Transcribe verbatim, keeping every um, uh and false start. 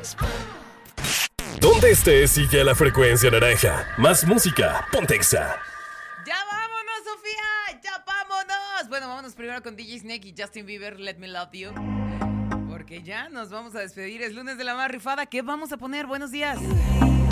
Donde estés, sigue a la frecuencia naranja. Más música, ponte Exa. ¡Ya vámonos, Sofía! ¡Ya vámonos! Bueno, vámonos primero con D J Snake y Justin Bieber, Let Me Love You. Porque ya nos vamos a despedir. Es lunes de la más rifada. ¿Qué vamos a poner? Buenos días.